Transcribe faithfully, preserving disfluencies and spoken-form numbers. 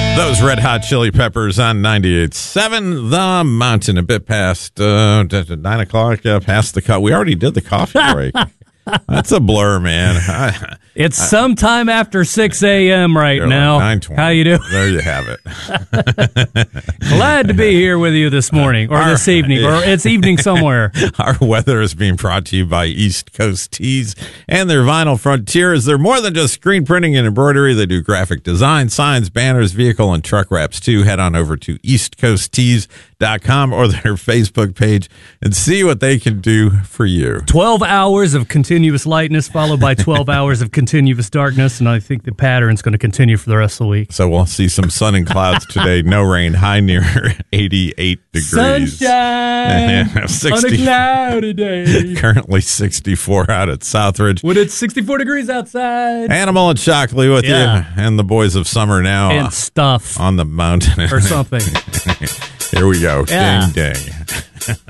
Those Red Hot Chili Peppers on ninety-eight point seven The Mountain, a bit past uh, nine o'clock, uh, past the cut. We already did the coffee break. That's a blur, man. I, it's I, sometime after six a.m. right now. Like How you doing? There you have it. Glad to be here with you this morning, or Our, this evening, or it's evening somewhere. Our weather is being brought to you by East Coast Tees and their Vinyl Frontiers. They're more than just screen printing and embroidery. They do graphic design, signs, banners, vehicle, and truck wraps, too. Head on over to east coast tees dot com or their Facebook page and see what they can do for you. twelve hours of continuous lightness followed by twelve hours of continuous darkness, and I think the pattern's going to continue for the rest of the week. So we'll see some sun and clouds today. No rain. High near eighty-eight degrees. Sunshine sixty, on a cloudy day. Currently sixty-four out at Southridge. When it's sixty-four degrees outside. Animal and Shockley with yeah. you and the boys of summer now. And stuff. On the mountain. Or something. Here we go. Yeah. Ding, ding.